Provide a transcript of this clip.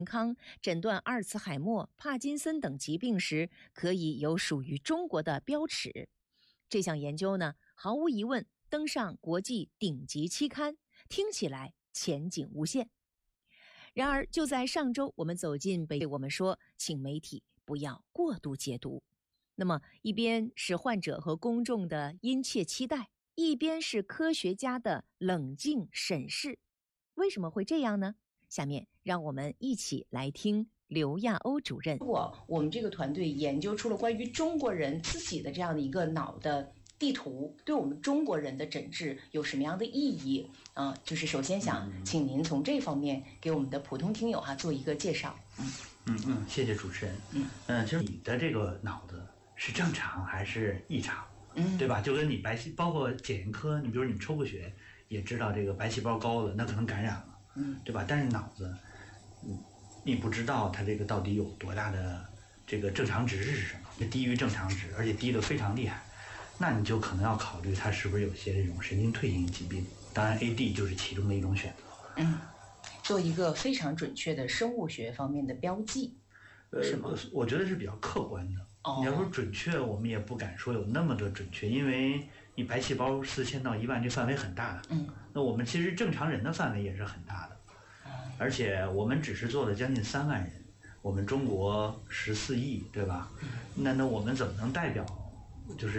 康诊断阿尔茨海默、帕金森等疾病时，可以有属于中国的标尺。这项研究呢，毫无疑问登上国际顶级期刊，听起来前景无限。然而，就在上周，我们走进北，我们说，请媒体不要过度解读。那么，一边是患者和公众的殷切期待，一边是科学家的冷静审视。为什么会这样呢？下面让我们一起来听刘亚欧主任。 如果我们这个团队研究出了关于中国人自己的这样的一个脑的地图，对我们中国人的诊治有什么样的意义？就是首先想请您从这方面给我们的普通听友做一个介绍。 谢谢主持人。其实你的这个脑子是正常还是异常？对吧？就跟你包括检验科，你比如你们抽过血，也知道这个白细胞高了，那可能感染了。对吧？但是脑子，你不知道它这个到底有多大的这个正常值是什么，低于正常值，而且低得非常厉害，那你就可能要考虑它是不是有些这种神经退行疾病。当然 AD 就是其中的一种选择。 做一个非常准确的生物学方面的标记，是吗？ 我觉得是比较客观的。你要说准确，我们也不敢说有那么的准确，因为你白细胞4000到1万这范围很大的。那我们其实正常人的范围也是很大的，而且我们只是做了将近3万人，我们中国14亿，对吧？那我们怎么能代表就是